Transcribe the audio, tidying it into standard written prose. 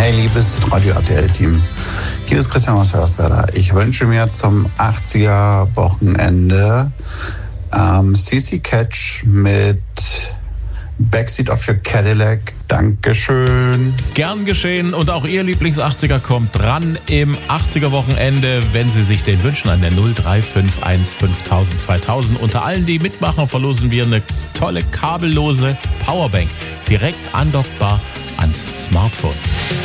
Hey, liebes Radio RTL-Team. Hier ist Christian aus Hörswerda. Ich wünsche mir zum 80er-Wochenende CC Catch mit Backseat of Your Cadillac. Dankeschön. Gern geschehen, und auch Ihr Lieblings-80er kommt dran im 80er-Wochenende, wenn Sie sich den wünschen, an der 0351 5000 2000. Unter allen, die mitmachen, verlosen wir eine tolle kabellose Powerbank, direkt andockbar ans Smartphone.